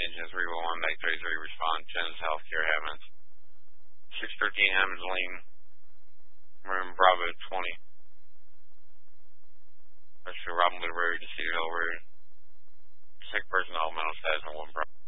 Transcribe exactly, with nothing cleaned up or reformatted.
engine three one one, make three three, respond, Genesis Healthcare, Hammond. six thirteen Hammond Lane, room Bravo twenty. Rescue Robin Wood Road to Cedar Hill Road. Sick person, all mental status on one Bravo.